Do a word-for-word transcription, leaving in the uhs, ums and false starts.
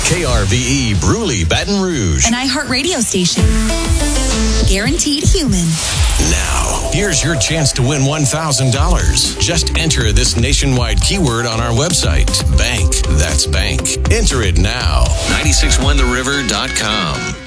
K R V E Bruley, Baton Rouge. An iHeartRadio station. Guaranteed human. Now, here's your chance to win one thousand dollars. Just enter this nationwide keyword on our website. Bank. That's bank. Enter it now. nine six one the river dot com.